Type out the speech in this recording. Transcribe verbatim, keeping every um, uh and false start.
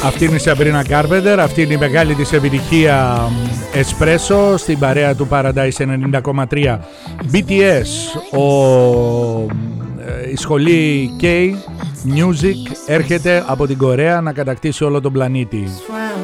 Αυτή είναι η Σαμπρίνα Κάρπεντερ, αυτή είναι η μεγάλη της επιτυχία Espresso στην παρέα του Paradise ενενήντα κόμμα τρία. μπι τι ες, ο, η σχολή K Music έρχεται από την Κορέα να κατακτήσει όλο τον πλανήτη.